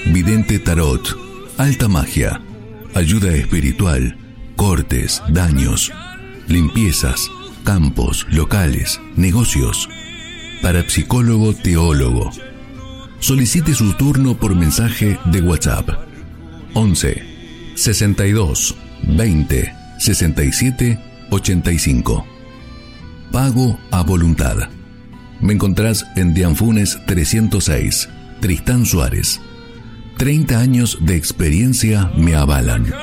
vidente tarot, alta magia, ayuda espiritual, cortes, daños, limpiezas, campos, locales, negocios. Parapsicólogo teólogo. Solicite su turno por mensaje de WhatsApp 11 62 20 67 85. Pago a voluntad. Me encontrás en Dianfunes 306, Tristán Suárez. 30 años de experiencia me avalan.